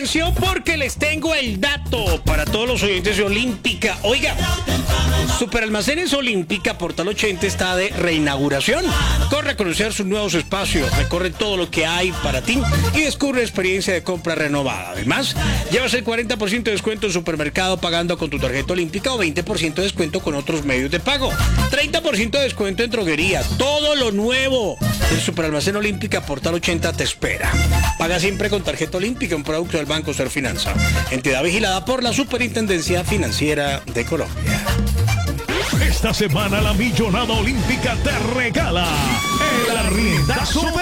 Atención porque les tengo el dato para todos los oyentes de Olímpica. Oiga, Superalmacenes Olímpica Portal 80 está de reinauguración. Corre a conocer sus nuevos espacios, recorre todo lo que hay para ti y descubre la experiencia de compra renovada. Además, llevas el 40% de descuento en supermercado pagando con tu tarjeta Olímpica o 20% de descuento con otros medios de pago. 30% de descuento en droguería. Todo lo nuevo del Superalmacén Olímpica Portal 80 te espera. Paga siempre con tarjeta Olímpica, un producto del Banco Serfinanza. Entidad vigilada por la Superintendencia Financiera de Colombia. Esta semana la Millonada Olímpica te regala el arriendazo